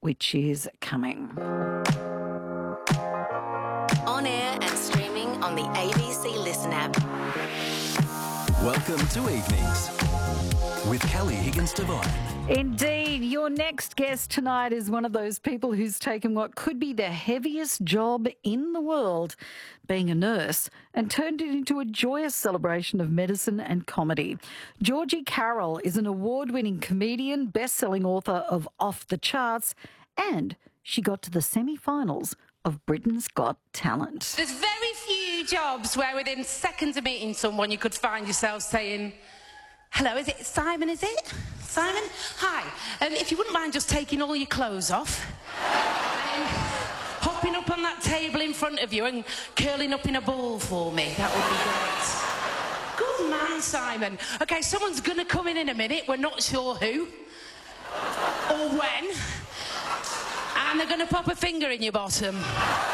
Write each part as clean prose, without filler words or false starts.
which is coming. On air and streaming on the ABC Listen app. Welcome to Evenings with Kelly Higgins-Devine. Indeed, your next guest tonight is one of those people who's taken what could be the heaviest job in the world, being a nurse, and turned it into a joyous celebration of medicine and comedy. Georgie Carroll is an award-winning comedian, best-selling author of Off the Charts, and she got to the semi-finals of Britain's Got Talent. There's very few jobs where within seconds of meeting someone you could find yourself saying, "Hello, is it Simon, is it? Simon? Hi. If you wouldn't mind just taking all your clothes off and hopping up on that table in front of you and curling up in a ball for me, that would be great." Good man, Simon. OK, someone's going to come in a minute. We're not sure who or when. And they're going to pop a finger in your bottom. And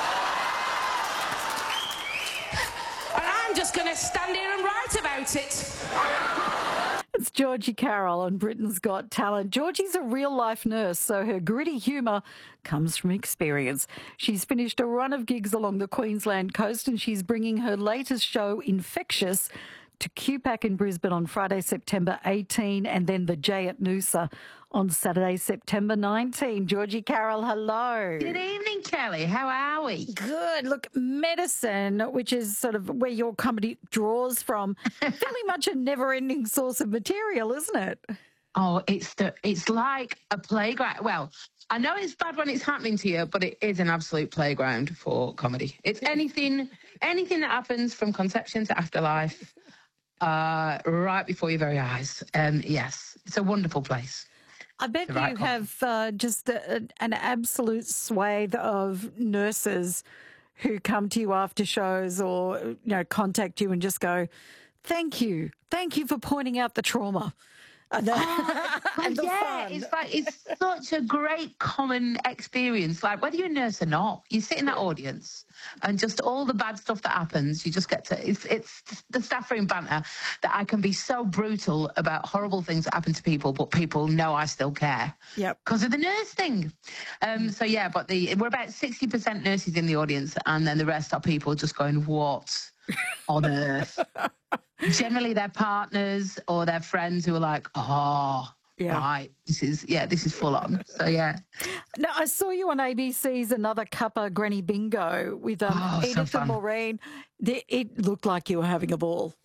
I'm just going to stand here and write about it. It's Georgie Carroll on Britain's Got Talent. Georgie's a real-life nurse, so her gritty humour comes from experience. She's finished a run of gigs along the Queensland coast, and she's bringing her latest show, Infectious, to QPAC in Brisbane on Friday, September 18, and then the J at Noosa on Saturday, September 19. Georgie Carroll, hello. Good evening, Kelly. How are we? Good. Look, medicine, which is sort of where your comedy draws from, fairly much a never-ending source of material, isn't it? Oh, it's like a playground. Well, I know it's bad when it's happening to you, but it is an absolute playground for comedy. It's anything that happens from conception to afterlife, right before your very eyes. Yes, it's a wonderful place. I bet you have just an absolute swathe of nurses who come to you after shows or, contact you and just go, thank you for pointing out the trauma. And the fun. It's such a great common experience. Like whether you're a nurse or not, you sit in that audience and just all the bad stuff that happens, you just get to. It's the staff room banter that I can be so brutal about horrible things that happen to people, but people know I still care. Yep. Because of the nurse thing. But we're about 60% nurses in the audience, and then the rest are people just going, what on earth? Generally, their partners or their friends who are like, right, this is full on. So, yeah. Now, I saw you on ABC's Another Cuppa Granny Bingo with Edith and Maureen. It looked like you were having a ball.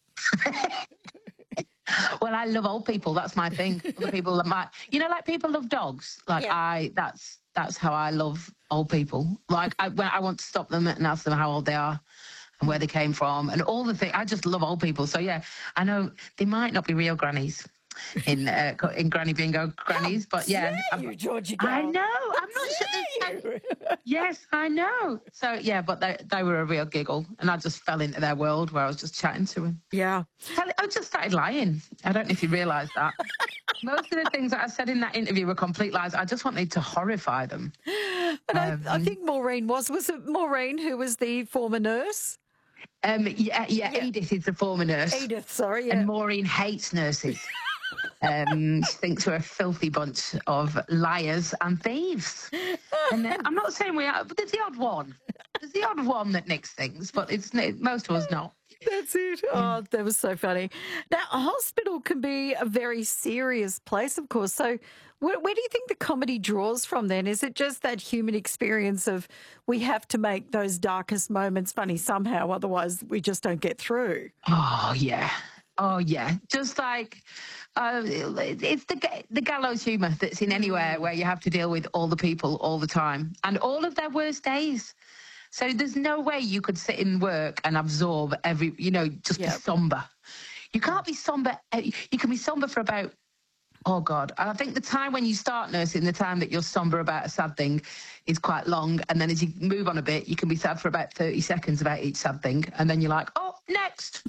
Well, I love old people. That's my thing. Other people that like people love dogs. That's how I love old people. Like when I want to stop them and ask them how old they are and where they came from and all the things. I just love old people. So, yeah, I know they might not be real grannies in Granny Bingo grannies, but yeah. You, Georgie I Carroll. know. I'm not sure. Yes, I know. So, yeah, but they were a real giggle and I just fell into their world where I was just chatting to them. Yeah. I just started lying. I don't know if you realise that. Most of the things that I said in that interview were complete lies. I just wanted to horrify them. But I think Maureen was it Maureen who was the former nurse? Edith is the former nurse. Edith, sorry. Yeah. And Maureen hates nurses. She thinks we're a filthy bunch of liars and thieves. And I'm not saying we are, but there's the odd one. There's the odd one that nicks things, but most of us not. That's it. Oh, that was so funny. Now, a hospital can be a very serious place, of course. So where do you think the comedy draws from then? Is it just that human experience of we have to make those darkest moments funny somehow, otherwise we just don't get through? Oh, yeah. Just like it's the gallows humour that's in anywhere where you have to deal with all the people all the time and all of their worst days. So there's no way you could sit in work and absorb just be sombre. You can't be sombre. You can be sombre for about, oh God. I think the time when you start nursing, the time that you're sombre about a sad thing is quite long. And then as you move on a bit, you can be sad for about 30 seconds about each sad thing. And then you're like, oh, next.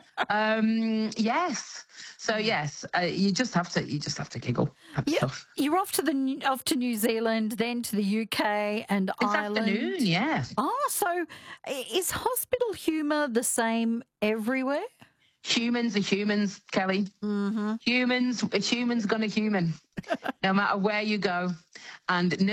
Yes. So yes, you just have to giggle. You're off to New Zealand, then to the UK and Ireland. This afternoon, yes. Oh, so is hospital humour the same everywhere? Humans are humans, Kelly. Mm-hmm. Humans going to human, no matter where you go. And